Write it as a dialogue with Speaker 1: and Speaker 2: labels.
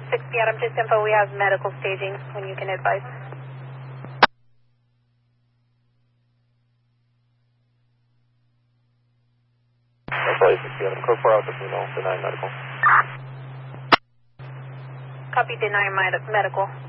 Speaker 1: 6 p.m. Just info, we have medical staging when you can advise.
Speaker 2: That's 6 p.m. Code 4 out to deny medical.
Speaker 1: Copy, deny medical.